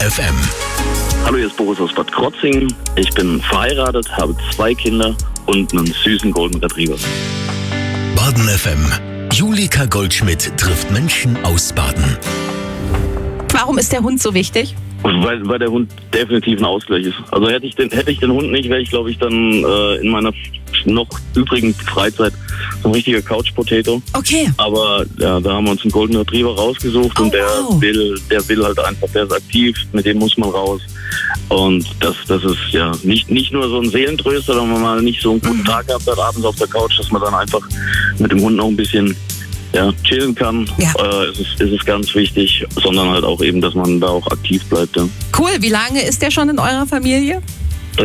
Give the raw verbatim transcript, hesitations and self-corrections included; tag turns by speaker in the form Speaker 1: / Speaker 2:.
Speaker 1: F M.
Speaker 2: Hallo, hier ist Boris aus Bad Krotzingen. Ich bin verheiratet, habe zwei Kinder und einen süßen Golden Retriever.
Speaker 1: Baden F M. Julika Goldschmidt trifft Menschen aus Baden.
Speaker 3: Warum ist der Hund so wichtig?
Speaker 2: Weil, weil der Hund definitiv ein Ausgleich ist. Also hätte ich den, hätte ich den Hund nicht, wäre ich, glaube ich, dann äh, in meiner noch übrigen Freizeit so ein richtiger Couch-Potato.
Speaker 3: Okay.
Speaker 2: Aber ja, da haben wir uns einen Golden Retriever rausgesucht
Speaker 3: Oh,
Speaker 2: und der
Speaker 3: wow.
Speaker 2: will, der will halt einfach, der ist aktiv, mit dem muss man raus. Und das, das ist ja nicht, nicht nur so ein Seelentröster, wenn man mal nicht so einen guten
Speaker 3: Mhm.
Speaker 2: Tag gehabt hat abends auf der Couch, dass man dann einfach mit dem Hund noch ein bisschen ja, chillen kann.
Speaker 3: Ja.
Speaker 2: Äh, es ist, es ist ganz wichtig, sondern halt auch eben, dass man da auch aktiv bleibt. Ja.
Speaker 3: Cool, wie lange ist der schon in eurer Familie?